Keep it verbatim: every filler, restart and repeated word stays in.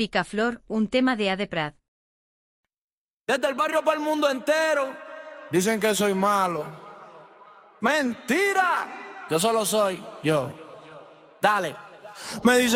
Picaflor, un tema de Ade Prat. Desde el barrio para el mundo entero dicen que soy malo. ¡Mentira! Yo solo soy yo. Dale. Me dice